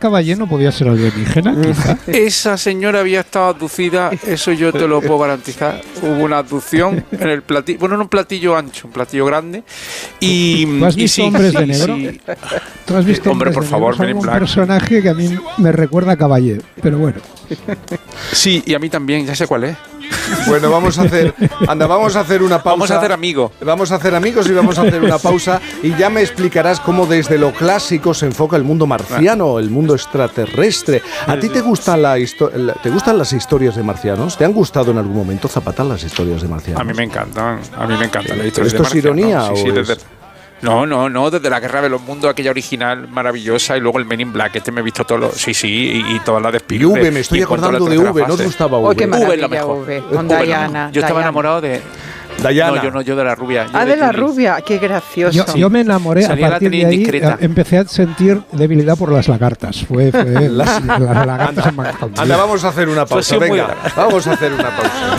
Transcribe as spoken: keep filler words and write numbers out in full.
Caballé no podía ser alienígena, quizá. Esa señora había estado abducida, eso yo te lo puedo garantizar. Hubo una abducción en el platillo, bueno, en un platillo ancho, un platillo grande. Y, ¿Tú has y visto sí, Hombres sí, de Negro? sí. ¿Tú has visto Eh, hombre, Hombres por de favor, Negro? Men in Es un Black. personaje que a mí me recuerda a Caballé, pero bueno. Sí, y a mí también, ya sé cuál es. Bueno, vamos a hacer, anda, vamos a hacer una pausa. Vamos a hacer amigos. Vamos a hacer amigos y vamos a hacer una pausa y ya me explicarás cómo desde lo clásico se enfoca el mundo marciano, el mundo extraterrestre. ¿A ti te gustan, la histo- la- te gustan las historias de marcianos? ¿Te han gustado en algún momento, Zapata, las historias de marcianos? A mí me encantan, a mí me encantan las historias ¿Esto de es ironía marcianos. Sí, o sí, es- desde- No, no, no, desde la Guerra de los Mundos, aquella original maravillosa, y luego el Men in Black, este me he visto todos los... Sí, sí, y, y todas las de Y Spielberg. V, me estoy y en cuanto a la acordando de tercera V, ¿no te fase. gustaba Oh, V? qué V es la maravilla, mejor. V, V con es la Diana. mejor. Yo estaba Diana. enamorado de... Diana. No, yo no, yo de la rubia. yo Ah, de la Julie. rubia, qué gracioso. Yo, yo me enamoré, Salía a la partir de tenía ahí indiscreta. a- empecé a sentir debilidad por las lagartas. Fue, fue las, las lagartas en McCall. Anda, vamos a hacer una Pues pausa, sí, muy venga, larga. vamos a hacer una pausa.